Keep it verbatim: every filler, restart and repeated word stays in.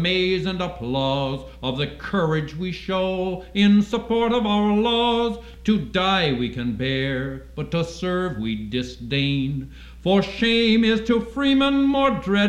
amaze and applause of the courage we show in support of our laws. To die we can bear, but to serve we disdain, for shame is to freemen more dread